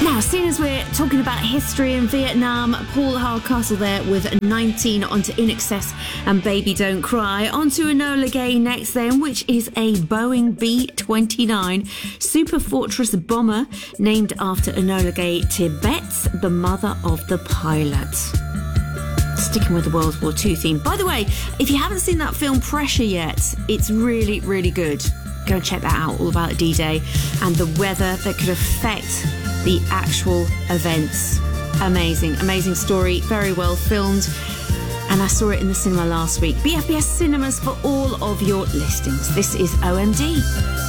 Now, seeing as we're talking about history in Vietnam, Paul Hardcastle there with 19 onto In Excess and Baby Don't Cry. Onto Enola Gay next then, which is a Boeing B-29 Super Fortress bomber named after Enola Gay Tibbets, the mother of the pilot. Sticking with the World War II theme. By the way, if you haven't seen that film Pressure yet, it's really, really good. Go and check that out, all about D-Day and the weather that could affect the actual events. Amazing story, very well filmed, and I saw it in the cinema last week. BFBS Cinemas for all of your listings. This is OMD.